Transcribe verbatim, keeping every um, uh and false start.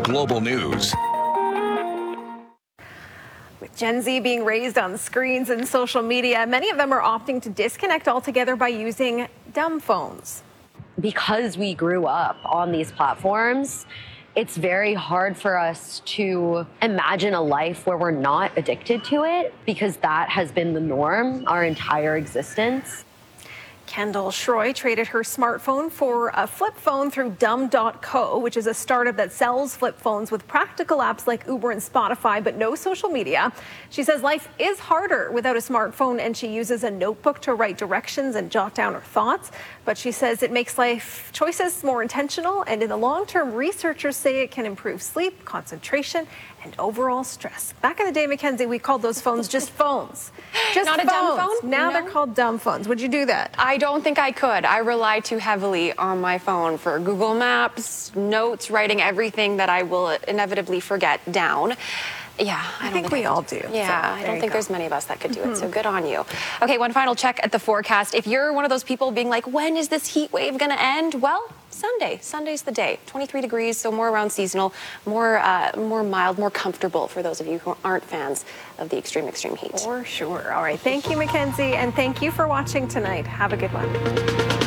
Global News. With Gen Z being raised on screens and social media, many of them are opting to disconnect altogether by using dumb phones. Because we grew up on these platforms, it's very hard for us to imagine a life where we're not addicted to it, because that has been the norm our entire existence. Kendall Shroy traded her smartphone for a flip phone through dumb dot co, which is a startup that sells flip phones with practical apps like Uber and Spotify, but no social media. She says life is harder without a smartphone, and she uses a notebook to write directions and jot down her thoughts. But she says it makes life choices more intentional, and in the long term, researchers say it can improve sleep, concentration, and overall stress. Back in the day, Mackenzie, we called those phones just phones. Just Not phones. a dumb phone? Now No. they're called dumb phones. Would you do that? I don't think I could. I rely too heavily on my phone for Google Maps, notes, writing everything that I will inevitably forget down. Yeah, I, I don't think we I all could. do. Yeah, So, I there don't you think go. there's many of us that could do it, so good on you. Okay, one final check at the forecast. If you're one of those people being like, when is this heat wave going to end? Well, Sunday. Sunday's the day. twenty-three degrees, so more around seasonal, more uh, more mild, more comfortable for those of you who aren't fans of the extreme, extreme heat. For sure. All right. Thank you, Mackenzie, and thank you for watching tonight. Have a good one.